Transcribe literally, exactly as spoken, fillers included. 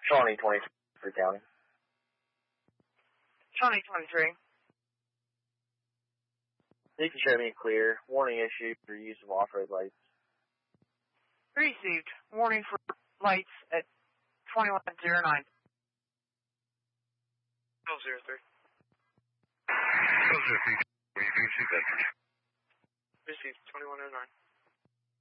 Shawnee twenty-three County. Shawnee twenty-three. You can show me clear. Warning issued for use of off-road lights. Received. Warning for lights at twenty-one oh nine. twelve oh three. twelve oh three. Received. Received. twenty-one oh nine.